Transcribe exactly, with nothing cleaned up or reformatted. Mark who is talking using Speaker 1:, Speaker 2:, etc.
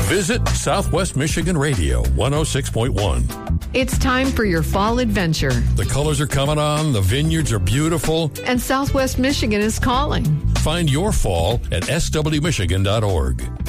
Speaker 1: Visit Southwest Michigan Radio one oh six point one.
Speaker 2: It's time for your fall adventure.
Speaker 1: The colors are coming on, the vineyards are beautiful,
Speaker 2: and Southwest Michigan is calling.
Speaker 1: Find your fall at s w michigan dot org.